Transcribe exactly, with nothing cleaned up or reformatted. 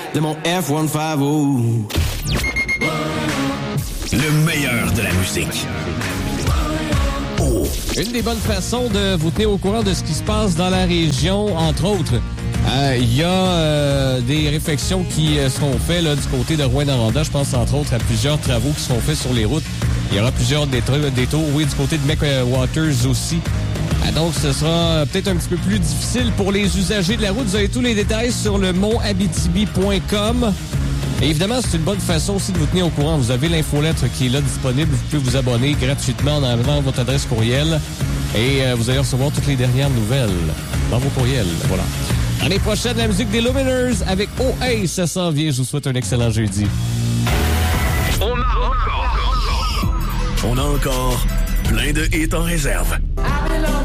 de mon F cent cinquante. Le meilleur de la musique. Oh. Une des bonnes façons de vous tenir au courant de ce qui se passe dans la région, entre autres, il euh, y a euh, des réflexions qui euh, seront faites là, du côté de Rouyn-Noranda. Je pense entre autres à plusieurs travaux qui seront faits sur les routes. Il y aura plusieurs détours, détours oui, du côté de McWaters aussi. Ah, donc, ce sera peut-être un petit peu plus difficile pour les usagers de la route. Vous avez tous les détails sur le mont abitibi point com. Et évidemment, c'est une bonne façon aussi de vous tenir au courant. Vous avez l'infolettre qui est là disponible. Vous pouvez vous abonner gratuitement en enlevant votre adresse courriel. Et euh, vous allez recevoir toutes les dernières nouvelles dans vos courriels. Voilà. L'année prochaine, la musique des Luminers avec O A, ça s'en vient. Je vous souhaite un excellent jeudi. On a encore, on a encore plein de hits en réserve.